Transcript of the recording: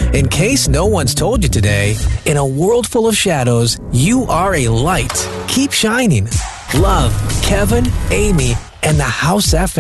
In case no one's told you today, in a world full of shadows, you are a light. Keep shining. Love, Kevin, Amy, and the House FM.